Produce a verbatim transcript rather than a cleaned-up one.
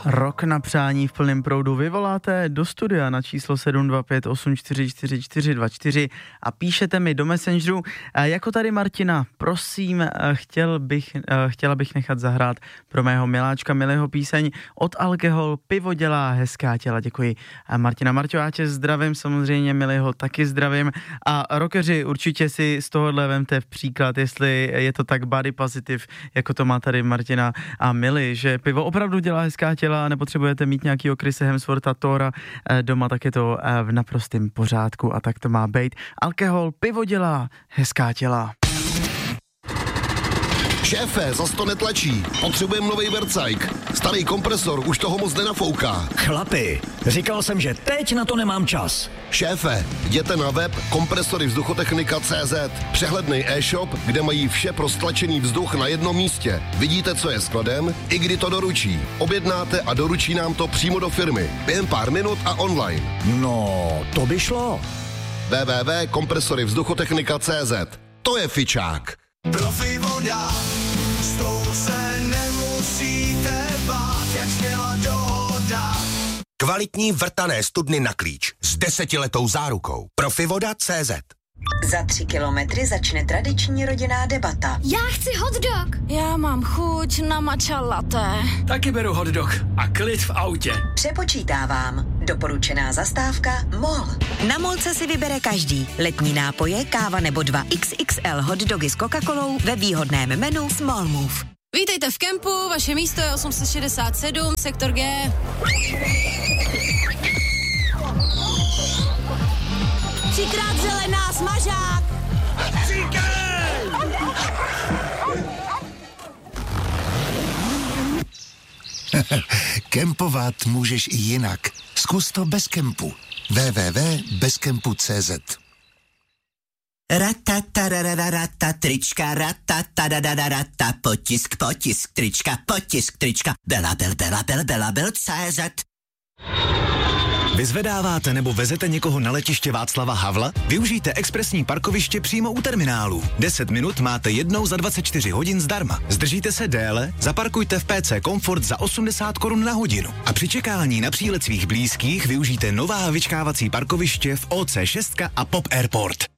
Rok na přání v plném proudu vyvoláte do studia na číslo sedm dva pět osm čtyři čtyři čtyři dva čtyři a píšete mi do Messengeru. Jako tady Martina, prosím, chtěl bych, chtěla bych nechat zahrát pro mého miláčka milého píseň od Alkohol, pivo dělá hezká těla. Děkuji. Martina, Marťo, já tě zdravím, samozřejmě milého taky zdravím a rockeři určitě si z tohohle vemte v příklad, jestli je to tak body positive, jako to má tady Martina a Mili, že pivo opravdu dělá hezká těla a nepotřebujete mít nějakýho Chrise Hemswortha Thora doma, tak je to v naprostém pořádku a tak to má být. Alkohol, pivo dělá hezká těla. Šéfe, zas to netlačí. Potřebujeme novej vercajk. Starý kompresor už toho moc nenafouká. Chlapi, říkal jsem, že teď na to nemám čas. Šéfe, jděte na web kompresory vzduchotechnika tečka cé zet. Přehledný e-shop, kde mají vše pro stlačený vzduch na jednom místě. Vidíte, co je skladem, i kdy to doručí. Objednáte a doručí nám to přímo do firmy. Během pár minut a online. No, to by šlo. w w w tečka kompresory vzduchotechnika tečka cé zet. To je fičák. Profi voda, s tou se nemusíte bát, jak směla dohoda. Kvalitní vrtané studny na klíč s desetiletou zárukou. Profivoda tečka cé zet. Za tři kilometry začne tradiční rodinná debata. Já chci hot dog. Já mám chuť na matcha latte. Taky beru hot dog a klid v autě. Přepočítávám. Doporučená zastávka MOL. Na Molce si vybere každý. Letní nápoje, káva nebo dva iks iks el hot dogy s Coca-Colou ve výhodném menu Small Move. Vítejte v kempu, vaše místo je osm set šedesát sedm, sektor G. Třikrát zelená, smažák. Kempovat můžeš i jinak. Zkus to bez kempu. w w w tečka bezkempu tečka cé zet. Ratatarararata, trička, ratatarararata, potisk, potisk, trička, potisk, trička, bela, bel, bela, bel, bela, bel, cé zet. Vyzvedáváte nebo vezete někoho na letiště Václava Havla? Využijte expresní parkoviště přímo u terminálu. deset minut máte jednou za dvacet čtyři hodin zdarma. Zdržíte se déle? Zaparkujte v P C Komfort za osmdesát korun na hodinu. A při čekání na přílet svých blízkých využijte nová vyčkávací parkoviště v O C šest a Pop Airport.